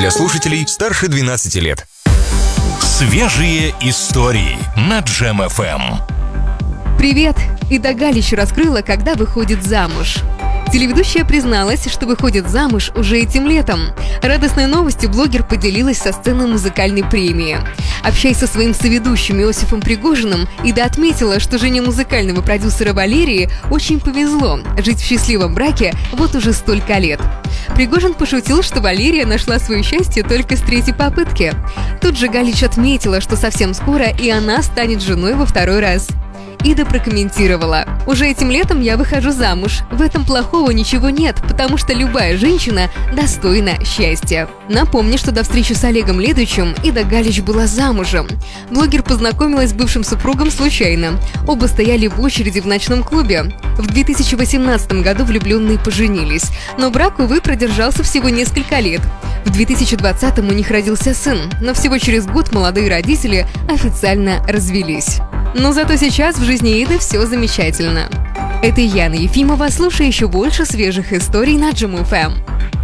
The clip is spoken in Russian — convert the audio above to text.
для слушателей старше 12 лет. Свежие истории на Джем FM. Привет! Ида Галич раскрыла, когда выходит замуж. Телеведущая призналась, что выходит замуж уже этим летом. Радостной новостью блогер поделилась со сцены музыкальной премии. Общаясь со своим соведущим Иосифом Пригожиным, Ида отметила, что жене музыкального продюсера Валерии очень повезло жить в счастливом браке вот уже столько лет. Пригожин пошутил, что Валерия нашла свое счастье только с третьей попытки. Тут же Галич отметила, что совсем скоро и она станет женой во второй раз. Ида прокомментировала: «Уже этим летом я выхожу замуж. В этом плохого ничего нет, потому что любая женщина достойна счастья». Напомню, что до встречи с Олегом Ледовичем Ида Галич была замужем. Блогер познакомилась с бывшим супругом случайно. Оба стояли в очереди в ночном клубе. В 2018 году влюбленные поженились, но брак, увы, продержался всего несколько лет. В 2020 у них родился сын, но всего через год молодые родители официально развелись. Но зато сейчас в жизни Иды все замечательно. Это Яна Ефимова. Слушай еще больше свежих историй на Джем FM.